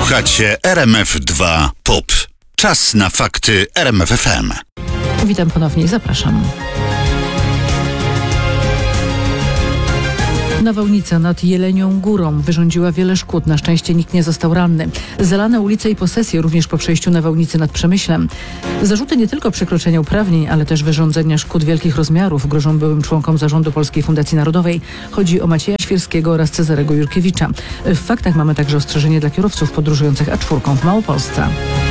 Słuchacie RMF2 POP. Czas na fakty RMF FM. Witam ponownie i zapraszam. Nawałnica nad Jelenią Górą wyrządziła wiele szkód. Na szczęście nikt nie został ranny. Zalane ulice i posesje również po przejściu nawałnicy nad Przemyślem. Zarzuty nie tylko przekroczenia uprawnień, ale też wyrządzenia szkód wielkich rozmiarów grożą byłym członkom zarządu Polskiej Fundacji Narodowej. Chodzi o Macieja Świerskiego oraz Cezarego Jurkiewicza. W faktach mamy także ostrzeżenie dla kierowców podróżujących A4 w Małopolsce.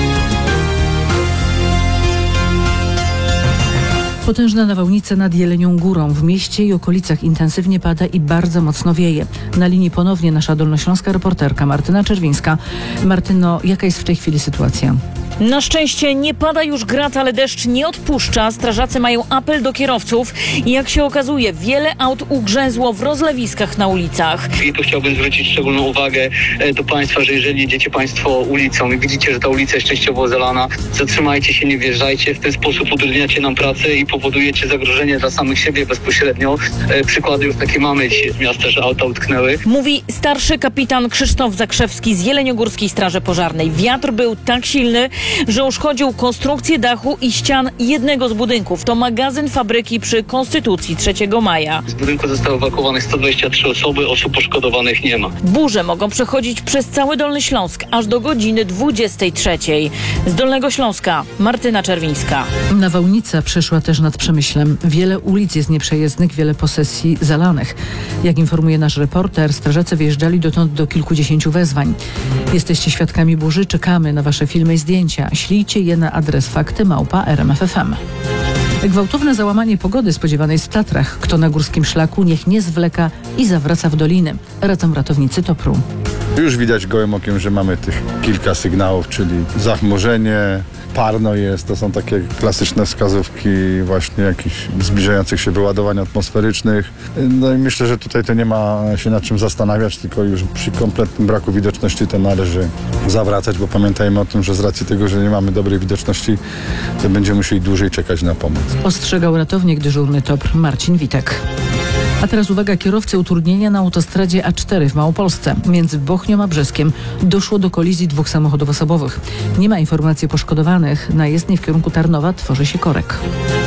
Potężna nawałnica nad Jelenią Górą. W mieście i okolicach intensywnie pada i bardzo mocno wieje. Na linii ponownie nasza dolnośląska reporterka Martyna Czerwińska. Martyno, jaka jest w tej chwili sytuacja? Na szczęście nie pada już grad, ale deszcz nie odpuszcza. Strażacy mają apel do kierowców i jak się okazuje, wiele aut ugrzęzło w rozlewiskach na ulicach. I tu chciałbym zwrócić szczególną uwagę do Państwa, że jeżeli jedziecie Państwo ulicą i widzicie, że ta ulica jest częściowo zalana, zatrzymajcie się, nie wjeżdżajcie. W ten sposób utrudniacie nam pracę i powodujecie zagrożenie dla samych siebie bezpośrednio. Przykłady już takie mamy dzisiaj z miasta, że auta utknęły. Mówi starszy kapitan Krzysztof Zakrzewski z Jeleniogórskiej Straży Pożarnej. Wiatr był tak silny, że uszkodził konstrukcję dachu i ścian jednego z budynków. To magazyn fabryki przy Konstytucji 3 maja. Z budynku zostało ewakuowanych 123 osoby, osób poszkodowanych nie ma. Burze mogą przechodzić przez cały Dolny Śląsk aż do godziny 23. Z Dolnego Śląska Martyna Czerwińska. Nawałnica przeszła też nad Przemyślem. Wiele ulic jest nieprzejezdnych, wiele posesji zalanych. Jak informuje nasz reporter, strażacy wyjeżdżali dotąd do kilkudziesięciu wezwań. Jesteście świadkami burzy, czekamy na wasze filmy i zdjęcia. Ślijcie je na adres fakty@rmf.fm. Gwałtowne załamanie pogody spodziewanej w Tatrach. Kto na górskim szlaku, niech nie zwleka i zawraca w doliny. Radzą ratownicy TOPR-u. Już widać gołym okiem, że mamy tych kilka sygnałów, czyli zachmurzenie, parno jest, to są takie klasyczne wskazówki właśnie jakichś zbliżających się wyładowań atmosferycznych. No i myślę, że tutaj to nie ma się nad czym zastanawiać, tylko już przy kompletnym braku widoczności to należy zawracać, bo pamiętajmy o tym, że z racji tego, że nie mamy dobrej widoczności, to będziemy musieli dłużej czekać na pomoc. Ostrzegał ratownik dyżurny TOPR Marcin Witek. A teraz uwaga, kierowcy, utrudnienia na autostradzie A4 w Małopolsce. Między Bochnią a Brzeskiem doszło do kolizji dwóch samochodów osobowych. Nie ma informacji o poszkodowanych. Na jezdni w kierunku Tarnowa tworzy się korek.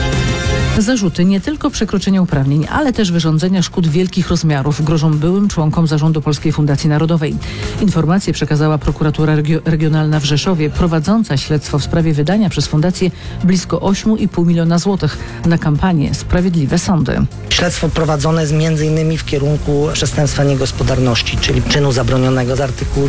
Zarzuty nie tylko przekroczenia uprawnień, ale też wyrządzenia szkód wielkich rozmiarów grożą byłym członkom zarządu Polskiej Fundacji Narodowej. Informacje przekazała prokuratura regionalna w Rzeszowie, prowadząca śledztwo w sprawie wydania przez fundację blisko 8,5 miliona złotych na kampanię Sprawiedliwe Sądy. Śledztwo prowadzone jest m.in. w kierunku przestępstwa niegospodarności, czyli czynu zabronionego z artykułu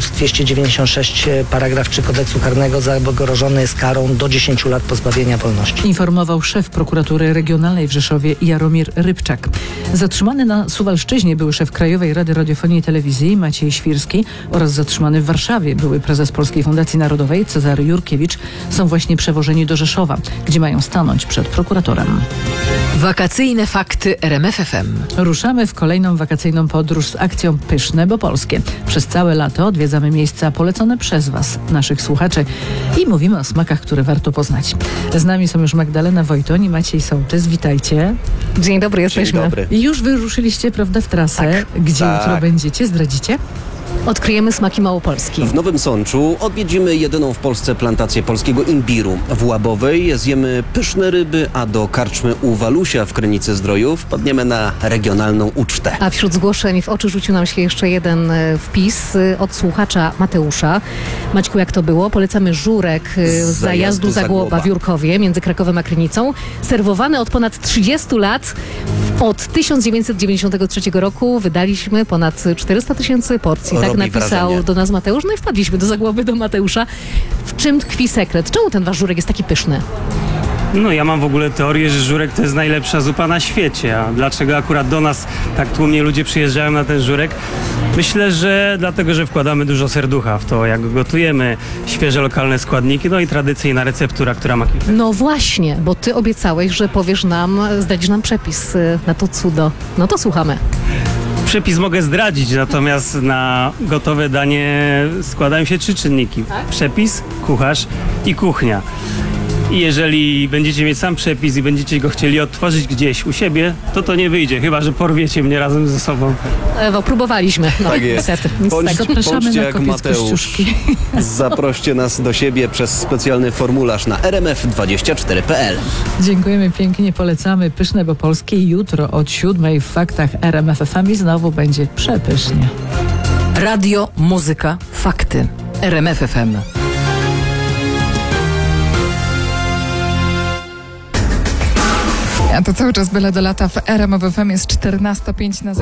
296 paragraf 3 kodeksu karnego, zagrożony jest karą do 10 lat pozbawienia wolności. Informował szef prokuratury regionalnej w Rzeszowie Jaromir Rybczak. Zatrzymany na Suwalszczyźnie były szef Krajowej Rady Radiofonii i Telewizji Maciej Świerski oraz zatrzymany w Warszawie były prezes Polskiej Fundacji Narodowej Cezary Jurkiewicz są właśnie przewożeni do Rzeszowa, gdzie mają stanąć przed prokuratorem. Wakacyjne fakty RMF FM. Ruszamy w kolejną wakacyjną podróż z akcją Pyszne, bo polskie. Przez całe lato odwiedzamy miejsca polecone przez Was, naszych słuchaczy, i mówimy o smakach, które warto poznać. Z nami są już Magdalena Wojtoń i Maciej Sołtys. Witajcie. Dzień dobry, jesteśmy. Dzień dobry. I już wyruszyliście, prawda, w trasę. Gdzie jutro będziecie? Zdradzicie? Odkryjemy smaki Małopolski. W Nowym Sączu odwiedzimy jedyną w Polsce plantację polskiego imbiru. W Łabowej zjemy pyszne ryby, a do karczmy u Walusia w Krynicy Zdrojów padniemy na regionalną ucztę. A wśród zgłoszeń w oczy rzucił nam się jeszcze jeden wpis od słuchacza Mateusza. Maćku, jak to było? Polecamy żurek z zajazdu Zagłoba w Jurkowie między Krakowem a Krynicą. Serwowany od ponad 30 lat. Od 1993 roku wydaliśmy ponad 400 000 porcji. Tak napisał wrażenie. do nas Mateusz. No i wpadliśmy do Zagłoby, do Mateusza. W czym tkwi sekret? Czemu ten wasz żurek jest taki pyszny? No ja mam w ogóle teorię, że żurek to jest najlepsza zupa na świecie, a dlaczego akurat do nas tak tłumnie ludzie przyjeżdżają na ten żurek? Myślę, że dlatego, że wkładamy dużo serducha w to, jak go gotujemy, świeże lokalne składniki, no i tradycyjna receptura, która ma kilka. No właśnie, bo ty obiecałeś, że powiesz nam, zdradzisz nam przepis na to cudo. No to słuchamy. Przepis mogę zdradzić, natomiast na gotowe danie składają się 3 czynniki. Przepis, kucharz i kuchnia. I jeżeli będziecie mieć sam przepis i będziecie go chcieli odtworzyć gdzieś u siebie, to nie wyjdzie, chyba że porwiecie mnie razem ze sobą. Ewo, próbowaliśmy. No, Tak jest. niestety, nic z tego. Zapraszamy Bądźcie na jak kopiec Mateusz. Kościuszki. Zaproście nas do siebie przez specjalny formularz na rmf24.pl. Dziękujemy pięknie, polecamy Pyszne bo Polskie. Jutro od 7:00 w Faktach RMF FM i znowu będzie przepysznie. Radio, muzyka, fakty. RMF FM. A to cały czas byle do lata w RMF FM jest 14:05 na